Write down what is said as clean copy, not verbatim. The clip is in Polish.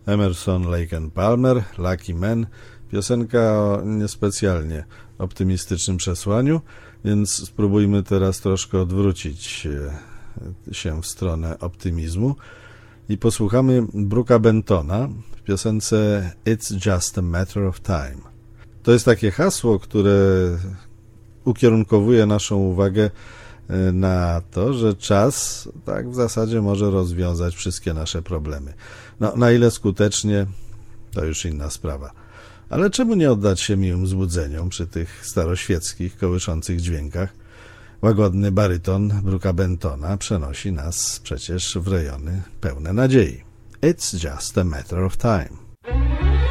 Emerson, Lake and Palmer, Lucky Man. Piosenka o niespecjalnie optymistycznym przesłaniu, więc spróbujmy teraz troszkę odwrócić się w stronę optymizmu i posłuchamy Brooka Bentona w piosence It's Just a Matter of Time. To jest takie hasło, które ukierunkowuje naszą uwagę na to, że czas tak w zasadzie może rozwiązać wszystkie nasze problemy. No, na ile skutecznie, to już inna sprawa. Ale czemu nie oddać się miłym złudzeniom przy tych staroświeckich, kołyszących dźwiękach? Łagodny baryton Brooka Bentona przenosi nas przecież w rejony pełne nadziei. It's just a matter of time.